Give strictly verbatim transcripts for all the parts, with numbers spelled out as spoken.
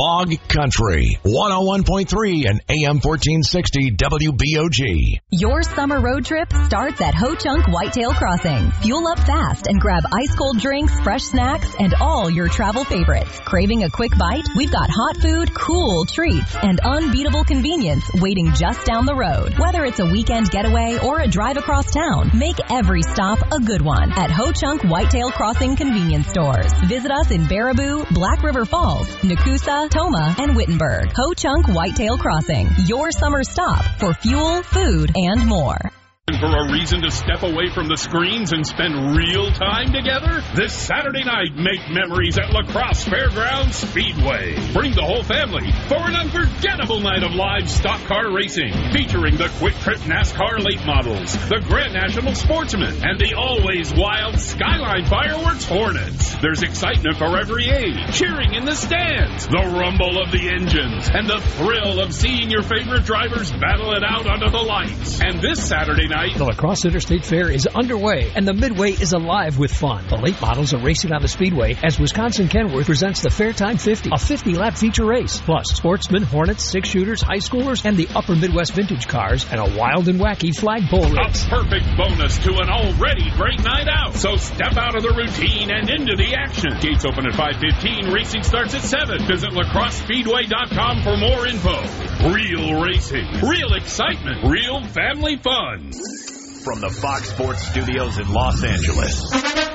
Fog Country, one oh one point three and A M fourteen sixty W B O G. Your summer road trip starts at Ho Chunk Whitetail Crossing. Fuel up fast and grab ice-cold drinks, fresh snacks, and all your travel favorites. Craving a quick bite? We've got hot food, cool treats, and unbeatable convenience waiting just down the road. Whether it's a weekend getaway or a drive across town, make every stop a good one at Ho Chunk Whitetail Crossing convenience stores. Visit us in Baraboo, Black River Falls, Nakusa, Toma, and Wittenberg. Ho Chunk Whitetail Crossing, your summer stop for fuel, food, and more. For a reason to step away from the screens and spend real time together? This Saturday night, make memories at La Crosse Fairgrounds Speedway. Bring the whole family for an unforgettable night of live stock car racing, featuring the Quick Trip NASCAR late models, the Grand National Sportsman, and the always wild Skyline Fireworks Hornets. There's excitement for every age, cheering in the stands, the rumble of the engines, and the thrill of seeing your favorite drivers battle it out under the lights. And this Saturday night, the La Crosse Interstate Fair is underway, and the Midway is alive with fun. The late models are racing on the Speedway as Wisconsin Kenworth presents the Fairtime fifty, a fifty-lap feature race. Plus, Sportsmen, Hornets, six-shooters, high schoolers, and the Upper Midwest vintage cars, and a wild and wacky flagpole race. A perfect bonus to an already great night out. So step out of the routine and into the action. Gates open at five fifteen. Racing starts at seven. Visit la crosse speedway dot com for more info. Real racing, real excitement, real family fun. From the Fox Sports Studios in Los Angeles,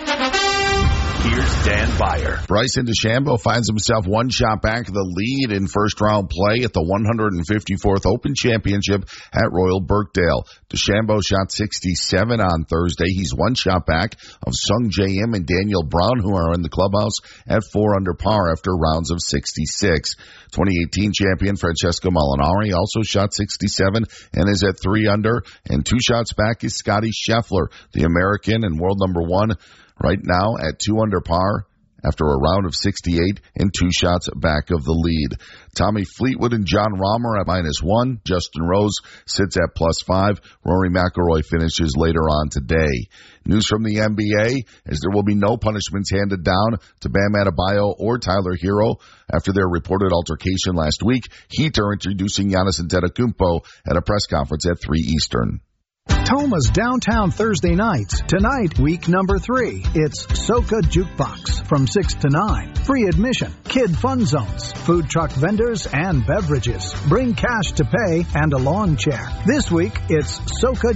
here's Dan Beyer. Bryson DeChambeau finds himself one shot back of the lead in first-round play at the one hundred fifty-fourth Open Championship at Royal Birkdale. DeChambeau shot sixty-seven on Thursday. He's one shot back of Sung J M and Daniel Brown, who are in the clubhouse at four under par after rounds of sixty-six. twenty eighteen champion Francesco Molinari also shot sixty-seven and is at three under. And two shots back is Scotty Scheffler, the American and world number one, right now at two under par after a round of sixty-eight and two shots back of the lead. Tommy Fleetwood and John Rahmer at minus one. Justin Rose sits at plus five. Rory McIlroy finishes later on today. News from the N B A is there will be no punishments handed down to Bam Adebayo or Tyler Hero after their reported altercation last week. Heat are introducing Giannis Antetokounmpo at a press conference at three Eastern. Toma's Downtown Thursday nights. Tonight, week number three. It's Soca Jukebox from six to nine. Free admission, kid fun zones, food truck vendors, and beverages. Bring cash to pay and a lawn chair. This week, it's Soca